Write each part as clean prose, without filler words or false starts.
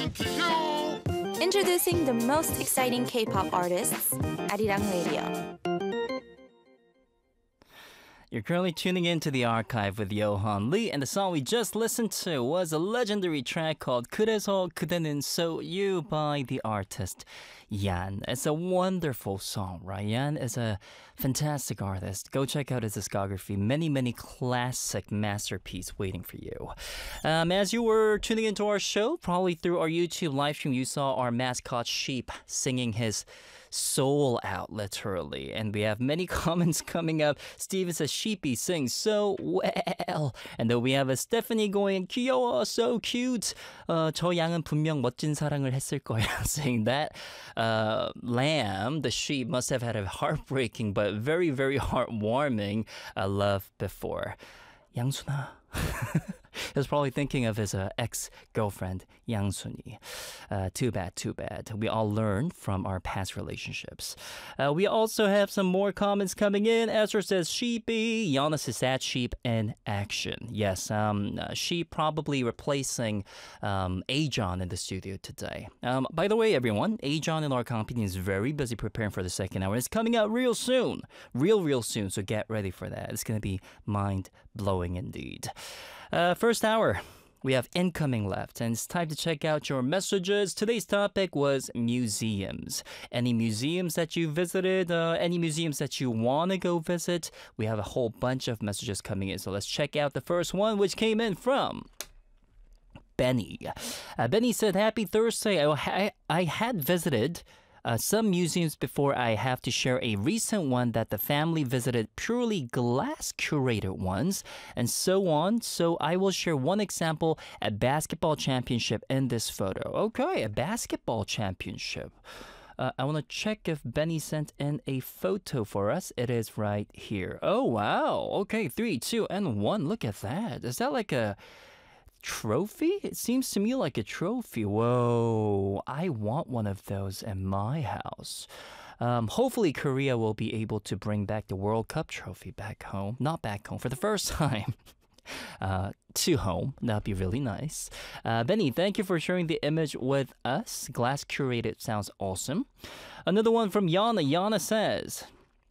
Introducing the most exciting K-pop artists, Arirang Radio. You're currently tuning into the archive with Yohan Lee, and the song we just listened to was a legendary track called 그래서 그대는 So You by the artist Yan. It's a wonderful song, right? Yan is a fantastic artist. Go check out his discography. Many, many classic masterpieces waiting for you. As you were tuning into our show, probably through our YouTube live stream, you saw our mascot Sheep singing his soul out, literally. And we have many comments coming up. Steven says, Sheepy sings so well. And then we have a Stephanie going, 귀여워, so cute. 저 양은 분명 멋진 사랑을 했을 거야, saying that. Lamb, the sheep, must have had a heartbreaking but very, very heartwarming love before. 양순아. He was probably thinking of his ex-girlfriend, Yang Suni. Too bad. We all learn from our past relationships. We also have some more comments coming in. Ezra says, Sheepy. Yana says, that sheep in action. Yes, Sheep probably replacing Ajon in the studio today. By the way, everyone, Ajon in our company is very busy preparing for the second hour. It's coming out real soon. Real soon, so get ready for that. It's going to be mind-blowing indeed. First hour, we have incoming left, and it's time to check out your messages. Today's topic was museums. Any museums that you visited, any museums that you want to go visit, we have a whole bunch of messages coming in. So let's check out the first one, which came in from Benny. Benny said, Happy Thursday. I had visited some museums before. I have to share a recent one that the family visited, purely glass curated ones, and so on. So I will share one example, a basketball championship in this photo. Okay, a basketball championship. I want to check if Benny sent in a photo for us. It is right here. Oh, wow. Okay, 3, 2, and 1. Look at that. Is that like a trophy? It seems to me like a trophy. Whoa, I want one of those in my house. Hopefully Korea will be able to bring back the World Cup trophy back home. Not back home, for the first time. To home. That'd be really nice. Benny, thank you for sharing the image with us. Glass curated sounds awesome. Another one from Yana. Yana says,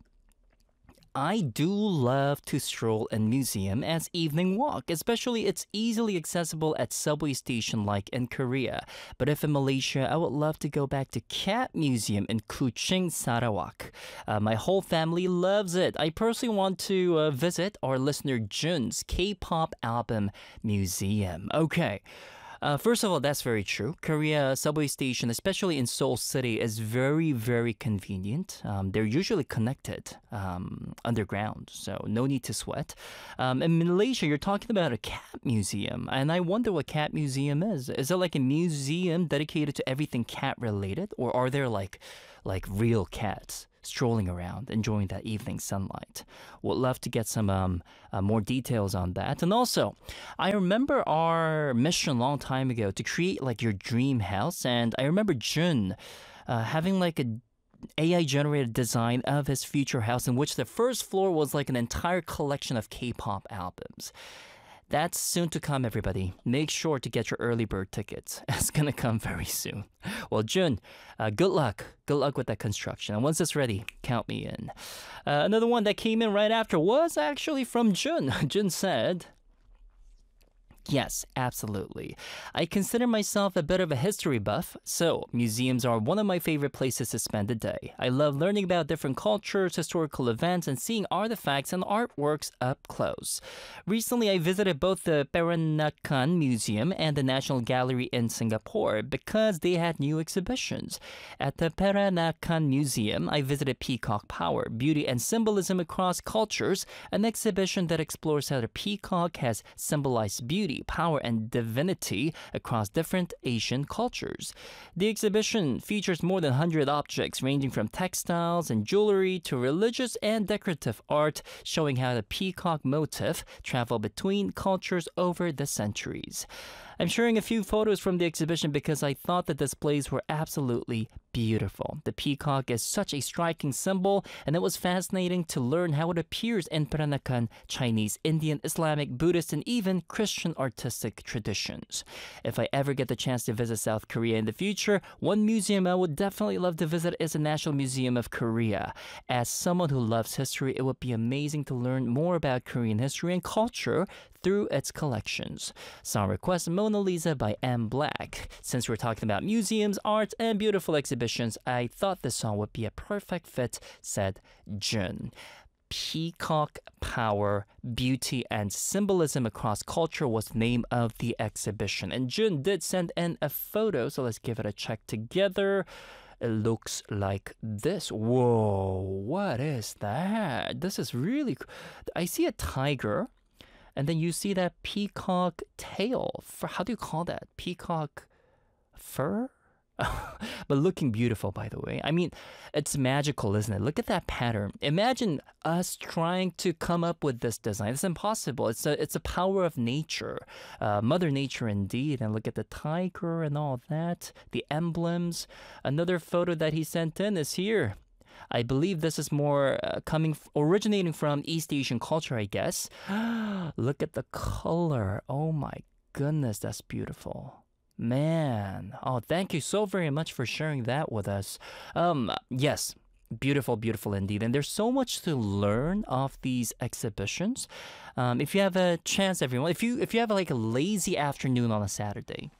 I do love to stroll in museum as evening walk, especially it's easily accessible at subway station like in Korea. But if in Malaysia, I would love to go back to Cat Museum in Kuching, Sarawak. My whole family loves it. I personally want to visit our listener Jun's K-pop album museum. Okay. First of all, that's very true. Korea subway station, especially in Seoul City, is very, very convenient. They're usually connected underground, so no need to sweat. In Malaysia, you're talking about a cat museum, and I wonder what cat museum is. Is it like a museum dedicated to everything cat-related, or are there like real cats strolling around, enjoying that evening sunlight? Would love to get some more details on that. And also, I remember our mission a long time ago to create like your dream house, and I remember Jun having like a AI-generated design of his future house in which the first floor was like an entire collection of K-pop albums. That's soon to come, everybody. Make sure to get your early bird tickets. It's going to come very soon. Well, Jun, good luck. Good luck with that construction. And once it's ready, count me in. Another one that came in right after was actually from Jun. Jun said, Yes, absolutely. I consider myself a bit of a history buff, so museums are one of my favorite places to spend the day. I love learning about different cultures, historical events, and seeing artifacts and artworks up close. Recently, I visited both the Peranakan Museum and the National Gallery in Singapore because they had new exhibitions. At the Peranakan Museum, I visited Peacock Power, Beauty and Symbolism Across Cultures, an exhibition that explores how the peacock has symbolized beauty, power, and divinity across different Asian cultures. The exhibition features more than 100 objects ranging from textiles and jewelry to religious and decorative art, showing how the peacock motif traveled between cultures over the centuries. I'm sharing a few photos from the exhibition because I thought the displays were absolutely beautiful. The peacock is such a striking symbol, and it was fascinating to learn how it appears in Peranakan, Chinese, Indian, Islamic, Buddhist, and even Christian artistic traditions. If I ever get the chance to visit South Korea in the future, one museum I would definitely love to visit is the National Museum of Korea. As someone who loves history, it would be amazing to learn more about Korean history and culture through its collections. Song request Mona Lisa by M. Black. Since we're talking about museums, art, and beautiful exhibitions, I thought this song would be a perfect fit, said Jun. Peacock Power, Beauty, and Symbolism Across Culture was the name of the exhibition. And Jun did send in a photo, so let's give it a check together. It looks like this. Whoa, what is that? This is really... I see a tiger. And then you see that peacock tail. How do you call that? Peacock fur? But looking beautiful, by the way. I mean, it's magical, isn't it? Look at that pattern. Imagine us trying to come up with this design. It's impossible. It's a power of nature. Mother Nature indeed. And look at the tiger and all that. The emblems. Another photo that he sent in is here. I believe this is more originating from East Asian culture, I guess. Look at the color. Oh my goodness, that's beautiful. Man. Oh, thank you so very much for sharing that with us. Yes, beautiful, beautiful indeed. And there's so much to learn of these exhibitions. If you have a chance, everyone, if you have like a lazy afternoon on a Saturday,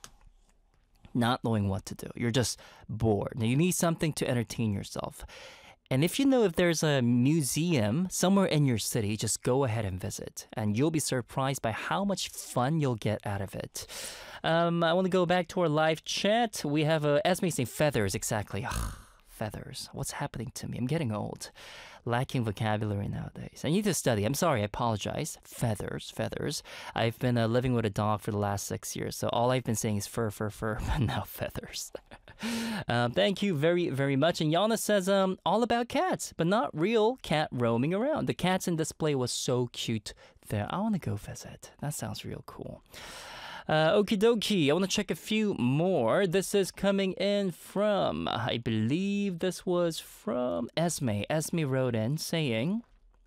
not knowing what to do, you're just bored. Now you need something to entertain yourself. And if you know if there's a museum somewhere in your city, just go ahead and visit. And you'll be surprised by how much fun you'll get out of it. I want to go back to our live chat. We have Esme saying feathers, exactly. Ugh, feathers. What's happening to me? I'm getting old. Lacking vocabulary nowadays. I need to study. I'm sorry, I apologize. Feathers, feathers. I've been living with a dog for the last 6 years, so all I've been saying is fur, fur, fur, but now feathers. Thank you very, very much. And Yana says, all about cats, but not real cat roaming around. The cats in display was so cute there. I want to go visit. That sounds real cool. Okie dokie, I want to check a few more. This is coming in from, I believe this was from Esme. Esme wrote in saying,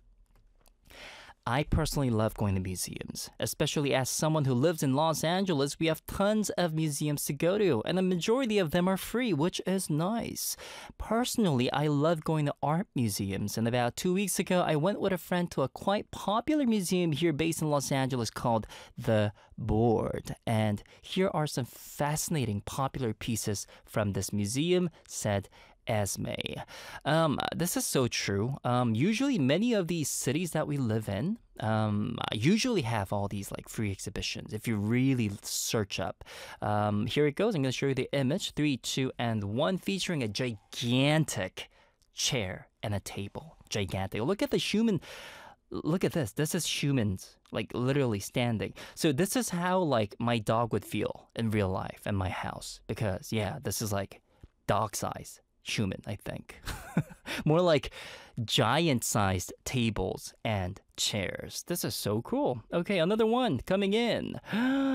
I personally love going to museums, especially as someone who lives in Los Angeles. We have tons of museums to go to, and the majority of them are free, which is nice. Personally, I love going to art museums, and about 2 weeks ago, I went with a friend to a quite popular museum here based in Los Angeles called The Board. And here are some fascinating popular pieces from this museum, said Esme. This is so true. Usually many of these cities that we live in usually have all these like free exhibitions if you really search up. Here it goes. I'm going to show you the image. 3, 2, and 1, featuring a gigantic chair and a table. Gigantic. Look at the human. Look at this. This is humans, like literally standing. So this is how like my dog would feel in real life in my house, because yeah, this is like dog size. Human, I think. More like giant-sized tables and chairs. This is so cool. Okay, another one coming in.